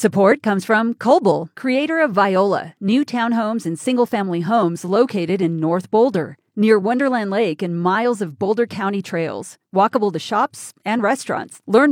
Support comes from Coble, creator of Viola, new townhomes and single-family homes located in North Boulder, near Wonderland Lake and miles of Boulder County trails, walkable to shops and restaurants. Learn